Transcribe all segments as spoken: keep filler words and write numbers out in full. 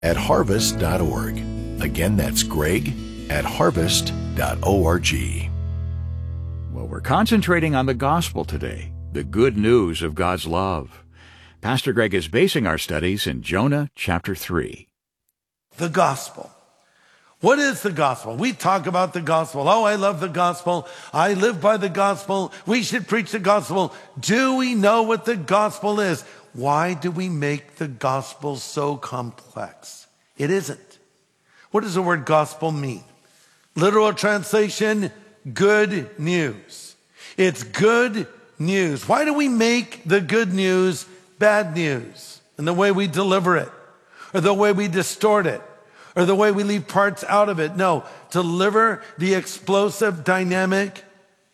at harvest dot org. Again, that's Greg at harvest dot org. Well, we're concentrating on the gospel today, the good news of God's love. Pastor Greg is basing our studies in Jonah chapter three. The gospel. What is the gospel? We talk about the gospel. Oh, I love the gospel. I live by the gospel. We should preach the gospel. Do we know what the gospel is? Why do we make the gospel so complex? It isn't. What does the word gospel mean? Literal translation, good news. It's good news. Why do we make the good news bad news? And the way we deliver it, or the way we distort it, or the way we leave parts out of it. No, deliver the explosive, dynamic,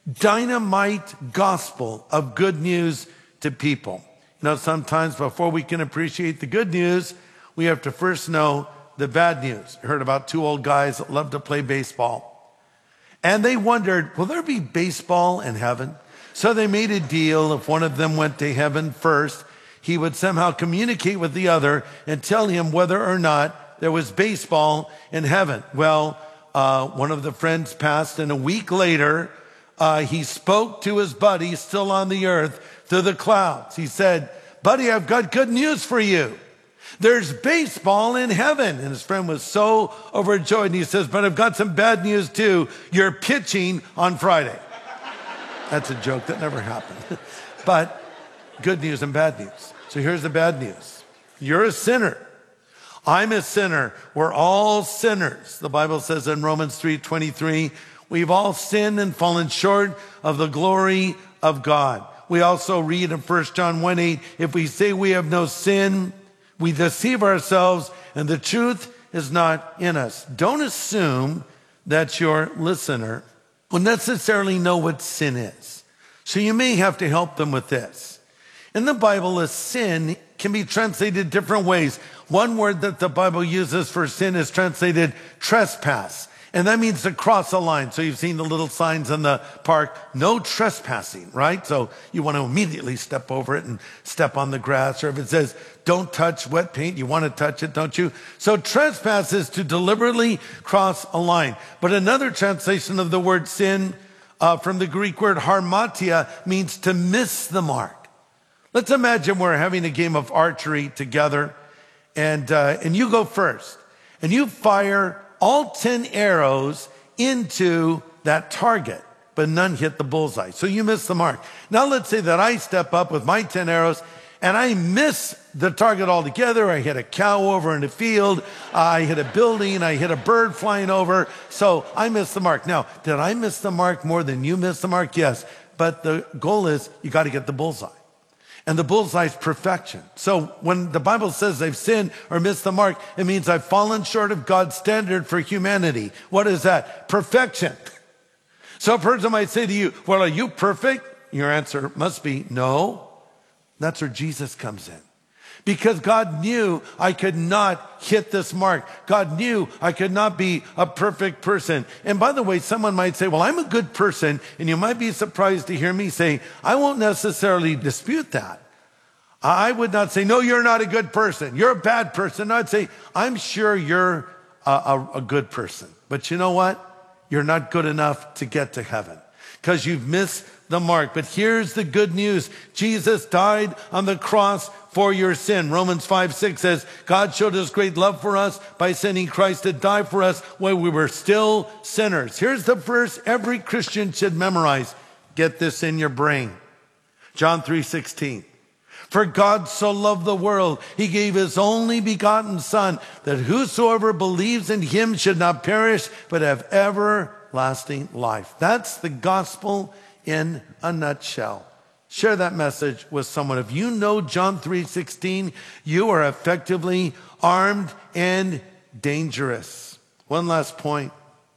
dynamite gospel of good news to people. You know, sometimes before we can appreciate the good news, we have to first know the bad news. I heard about two old guys that love to play baseball. And they wondered, will there be baseball in heaven? So they made a deal. If one of them went to heaven first, he would somehow communicate with the other and tell him whether or not there was baseball in heaven. Well, uh, one of the friends passed, and a week later, uh, he spoke to his buddy still on the earth through the clouds. He said, buddy, I've got good news for you. There's baseball in heaven. And his friend was so overjoyed. And he says, but I've got some bad news too. You're pitching on Friday. That's a joke that never happened. But good news and bad news. So here's the bad news. You're a sinner. I'm a sinner. We're all sinners. The Bible says in Romans three twenty-three, we've all sinned and fallen short of the glory of God. We also read in First John one eight, if we say we have no sin, we deceive ourselves and the truth is not in us. Don't assume that your listener will necessarily know what sin is. So you may have to help them with this. In the Bible, a sin can be translated different ways. One word that the Bible uses for sin is translated trespass. And that means to cross a line. So you've seen the little signs in the park, no trespassing, right? So you want to immediately step over it and step on the grass. Or if it says, don't touch wet paint, you want to touch it, don't you? So trespass is to deliberately cross a line. But another translation of the word sin uh, from the Greek word harmatia means to miss the mark. Let's imagine we're having a game of archery together, and uh, and you go first, and you fire all ten arrows into that target, but none hit the bullseye. So you miss the mark. Now let's say that I step up with my ten arrows, and I miss the target altogether. I hit a cow over in the field. I hit a building. I hit a bird flying over. So I missed the mark. Now, did I miss the mark more than you missed the mark? Yes. But the goal is you got to get the bullseye. And the bullseye is perfection. So when the Bible says I've sinned or missed the mark, it means I've fallen short of God's standard for humanity. What is that? Perfection. So a person might say to you, well, are you perfect? Your answer must be no. That's where Jesus comes in. Because God knew I could not hit this mark. God knew I could not be a perfect person. And by the way, someone might say, well, I'm a good person. And you might be surprised to hear me say, I won't necessarily dispute that. I would not say, no, you're not a good person. You're a bad person. I'd say, I'm sure you're a, a, a good person. But you know what? You're not good enough to get to heaven because you've missed the mark. But here's the good news. Jesus died on the cross for your sin. Romans five six says, God showed his great love for us by sending Christ to die for us when we were still sinners. Here's the verse every Christian should memorize. Get this in your brain. John three sixteen. For God so loved the world, he gave his only begotten Son, that whosoever believes in him should not perish, but have everlasting life. That's the gospel in a nutshell. Share that message with someone. If you know John three sixteen, you are effectively armed and dangerous. One last point.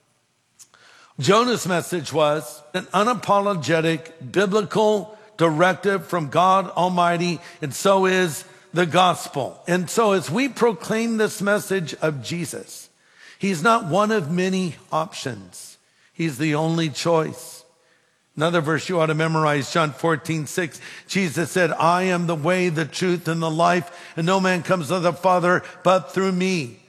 Jonah's message was an unapologetic biblical directive from God Almighty, and so is the gospel. And so as we proclaim this message of Jesus, he's not one of many options. He's the only choice. Another verse you ought to memorize, John fourteen six. Jesus said, I am the way, the truth, and the life, and no man comes to the Father but through me.